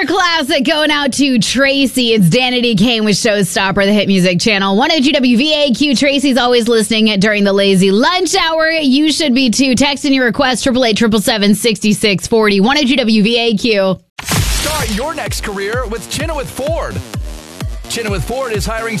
classic going out to Tracy. It's Danity Kane with Showstopper, the hit music channel. 102 WVAQ. Tracy's always listening during the lazy lunch hour. You should be too. Text in your request, 888-777-6640. 102 WVAQ. Start your next career with Chenoweth Ford. Chenoweth Ford is hiring